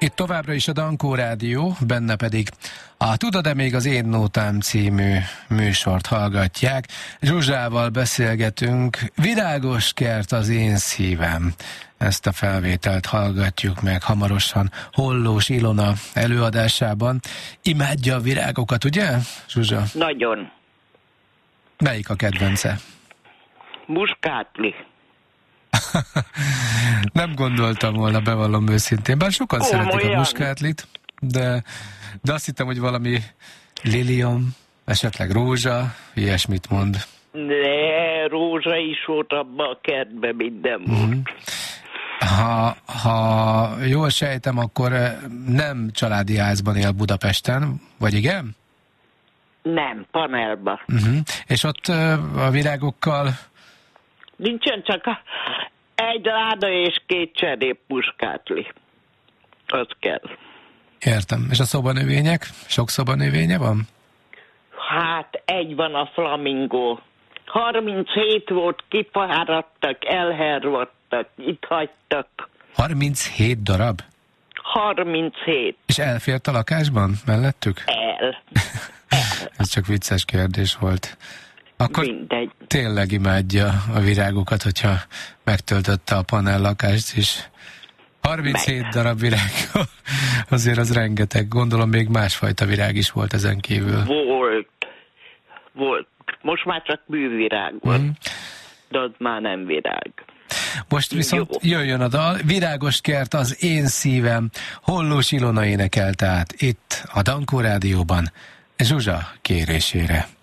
Itt továbbra is a Dankó Rádió, benne pedig a Tudod-e még az Én Nótám című műsort hallgatják. Zsuzsával beszélgetünk, Virágos kert az én szívem. Ezt a felvételt hallgatjuk meg hamarosan Hollós Ilona előadásában. Imádja a virágokat, ugye, Zsuzsa? Nagyon. Melyik a kedvence? Muskátli. Nem gondoltam volna, bevallom őszintén. Bár sokan szeretik a muskátlit, de azt hittem, hogy valami lilium, esetleg rózsa, ilyesmit mond. De rózsa is volt abban a kertben, minden volt. Ha jól sejtem, akkor nem családi házban él Budapesten, vagy igen? Nem, panelba. És ott a virágokkal... Nincsen, csak egy láda és 2 cserép muskátli. Az kell. Értem. És a szobanövények? Sok szobanövénye van? Hát egy van, a flamingó. 37 volt, kifáradtak, elhervadtak, itt hagytak. 37 darab? 37. És elfért a lakásban mellettük? El. Ez csak vicces kérdés volt. Akkor mindegy. Tényleg imádja a virágokat, hogyha megtöltötte a panel lakást is. 37 darab virág, azért az rengeteg. Gondolom még másfajta virág is volt ezen kívül. Volt. Most már csak művirág van. De az már nem virág. Most viszont jöjjön a dal. Virágos kert az én szívem. Hollós Ilona énekelte át itt a Dankó Rádióban Zsuzsa kérésére.